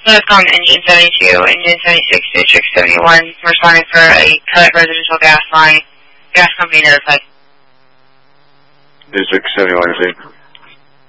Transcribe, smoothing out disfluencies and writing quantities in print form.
Telecom Engine 72, Engine 76, District 71, responding for a cut residential gas line. Gas company notified. District 71, see.